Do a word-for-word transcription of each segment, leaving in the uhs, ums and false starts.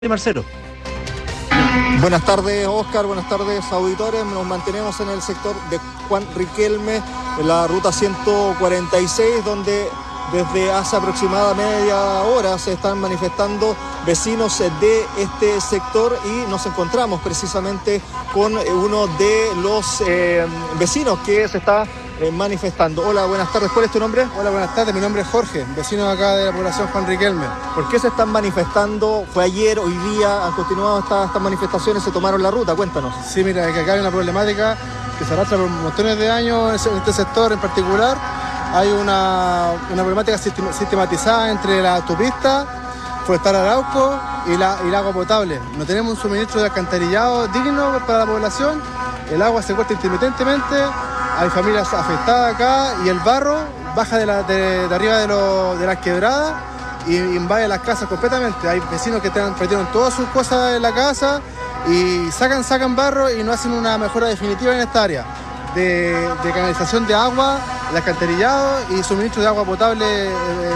Marcelo. Buenas tardes, Oscar, buenas tardes, auditores. Nos mantenemos en el sector de Juan Riquelme, en la ruta ciento cuarenta y seis, donde desde hace aproximadamente media hora se están manifestando vecinos de este sector y nos encontramos precisamente con uno de los eh, vecinos que se está eh, manifestando. Hola, buenas tardes, ¿cuál es tu nombre? Hola, buenas tardes, mi nombre es Jorge, vecino de acá de la población Juan Riquelme. ¿Por qué se están manifestando? ¿Fue ayer, hoy día? ¿Han continuado estas, estas manifestaciones? ¿Se tomaron la ruta? Cuéntanos. Sí, mira, es que acá hay una problemática que se arrastra por montones de años en este sector en particular. Hay una, una problemática sistematizada entre la autopista Forestal Arauco y, la, y el agua potable. No tenemos un suministro de alcantarillado digno para la población, el agua se corta intermitentemente, hay familias afectadas acá y el barro baja de, la, de, de arriba de, lo, de las quebradas y invade las casas completamente. Hay vecinos que perdieron todas sus cosas en la casa y sacan, sacan barro y no hacen una mejora definitiva en esta área de, de canalización de agua, de alcantarillado y suministro de agua potable eh,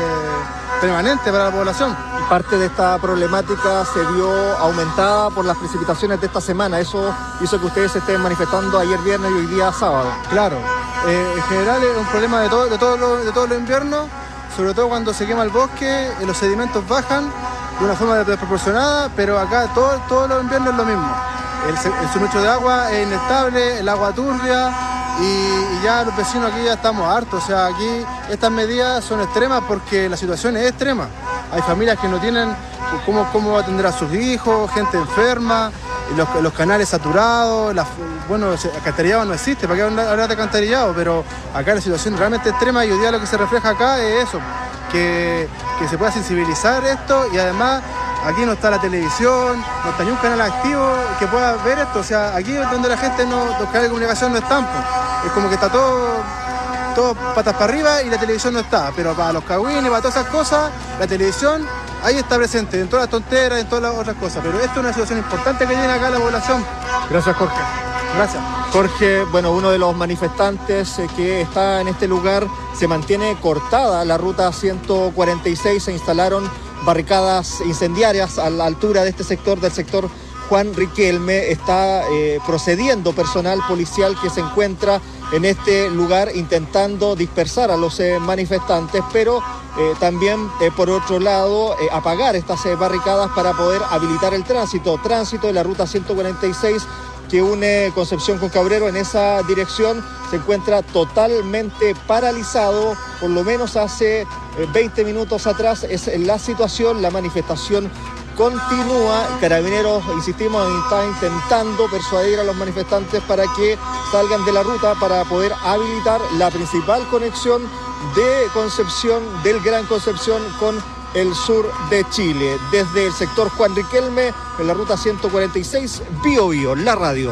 permanente para la población. Parte de esta problemática se vio aumentada por las precipitaciones de esta semana. Eso hizo que ustedes se estén manifestando ayer viernes y hoy día sábado. Claro, eh, en general es un problema de, todo, de, todo lo, de todos los inviernos, sobre todo cuando se quema el bosque, los sedimentos bajan de una forma desproporcionada, pero acá todo, todos los inviernos es lo mismo. El, el suministro de agua es inestable, el agua turbia y, y ya los vecinos aquí ya estamos hartos. O sea, aquí estas medidas son extremas porque la situación es extrema. Hay familias que no tienen cómo, cómo atender a sus hijos, gente enferma, los, los canales saturados, la, bueno, el alcantarillado no existe, ¿para qué hablar de alcantarillado? Pero acá la situación realmente extrema y hoy día lo que se refleja acá es eso, que, que se pueda sensibilizar esto y además aquí no está la televisión, no está ni un canal activo que pueda ver esto. O sea, aquí es donde la gente, no, los canales de comunicación no están, pues. Es como que está todo... todo patas para arriba y la televisión no está, pero para los cagüines, para todas esas cosas, la televisión ahí está presente, en todas las tonteras, en todas las otras cosas, pero esto es una situación importante que tiene acá la población. Gracias, Jorge. Gracias. Jorge, bueno, uno de los manifestantes eh, que está en este lugar, se mantiene cortada la ruta ciento cuarenta y seis, se instalaron barricadas incendiarias a la altura de este sector, del sector Juan Riquelme. Está eh, procediendo personal policial que se encuentra en este lugar intentando dispersar a los eh, manifestantes, pero eh, también eh, por otro lado eh, apagar estas eh, barricadas para poder habilitar el tránsito, tránsito de la ruta ciento cuarenta y seis que une Concepción con Cabrero. En esa dirección se encuentra totalmente paralizado, por lo menos hace eh, veinte minutos atrás es la situación. La manifestación continúa. Carabineros, insistimos, está intentando persuadir a los manifestantes para que salgan de la ruta para poder habilitar la principal conexión de Concepción, del Gran Concepción con el sur de Chile. Desde el sector Juan Riquelme, en la ruta ciento cuarenta y seis, Bio Bio, la radio.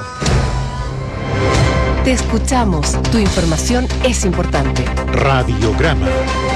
Te escuchamos, tu información es importante. Radiograma.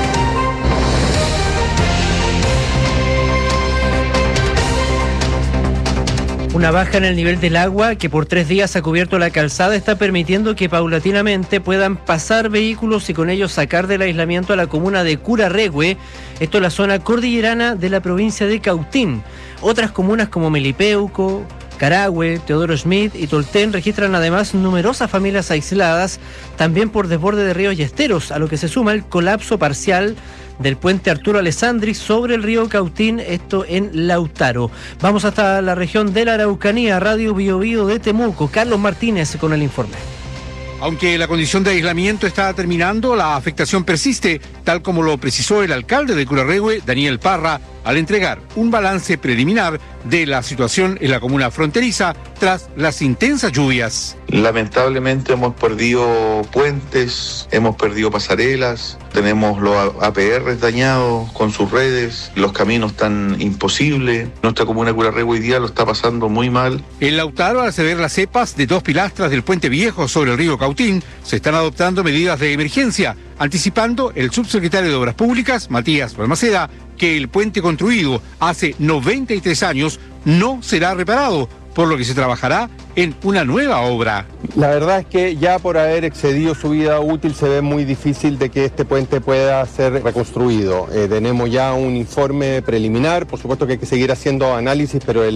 Una baja en el nivel del agua que por tres días ha cubierto la calzada está permitiendo que paulatinamente puedan pasar vehículos y con ello sacar del aislamiento a la comuna de Curarrehue, esto en la zona cordillerana de la provincia de Cautín. Otras comunas como Melipeuco, Carahue, Teodoro Schmidt y Tolten registran además numerosas familias aisladas, también por desborde de ríos y esteros, a lo que se suma el colapso parcial del puente Arturo Alessandri sobre el río Cautín, esto en Lautaro. Vamos hasta la región de la Araucanía, Radio Bio Bio de Temuco. Carlos Martínez con el informe. Aunque la condición de aislamiento está terminando, la afectación persiste, tal como lo precisó el alcalde de Curarrehue, Daniel Parra, al entregar un balance preliminar de la situación en la comuna fronteriza tras las intensas lluvias. Lamentablemente hemos perdido puentes, hemos perdido pasarelas, tenemos los A P Rs dañados con sus redes, los caminos tan imposibles. Nuestra comuna de Curarrehue hoy día lo está pasando muy mal. En Lautaro, al ceder las cepas de dos pilastras del puente viejo sobre el río Cautín, se están adoptando medidas de emergencia, anticipando el subsecretario de Obras Públicas, Matías Balmaceda, que el puente construido hace noventa y tres años no será reparado, por lo que se trabajará en una nueva obra. La verdad es que ya por haber excedido su vida útil se ve muy difícil de que este puente pueda ser reconstruido. Eh, tenemos ya un informe preliminar, por supuesto que hay que seguir haciendo análisis, pero el